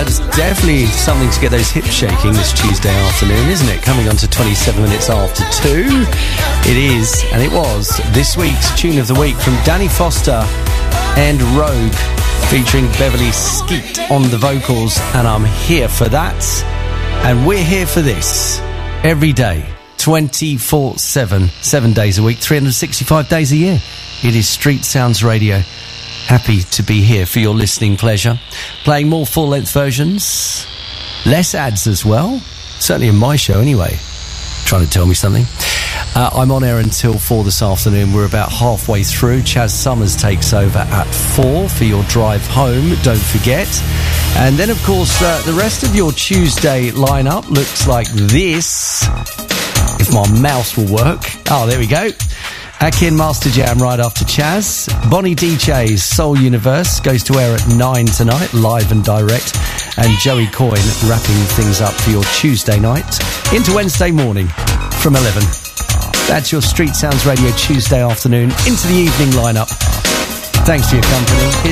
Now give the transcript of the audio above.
It's definitely something to get those hips shaking this Tuesday afternoon, isn't it? Coming on to 27 minutes after 2. It is, and it was, this week's Tune of the Week from Danny Foster and Rogue, featuring Beverly Skeet on the vocals, and I'm here for that. And we're here for this every day, 24/7, 7 days a week, 365 days a year. It is Street Sounds Radio. Happy to be here for your listening pleasure. Playing more full-length versions, less ads as well. Certainly in my show anyway. Trying to tell me something. I'm on air until 4 this afternoon. We're about halfway through. Chaz Summers takes over at 4 for your drive home, don't forget. And then, of course, the rest of your Tuesday lineup looks like this. If my mouse will work. Oh, there we go. Akin Master Jam right after Chaz. Bonnie DJ's Soul Universe goes to air at 9 tonight, live and direct. And Joey Coyne wrapping things up for your Tuesday night into Wednesday morning from 11. That's your Street Sounds Radio Tuesday afternoon into the evening lineup. Thanks for your company.